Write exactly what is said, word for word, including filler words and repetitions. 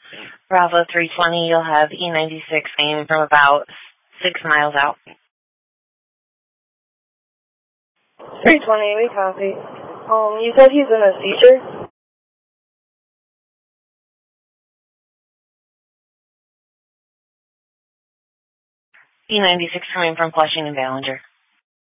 Bravo three twenty, you'll have E ninety-six aim from about six miles out. three twenty, we copy. Um, you said he's in a seizure? E ninety-six coming from Flushing and Ballinger.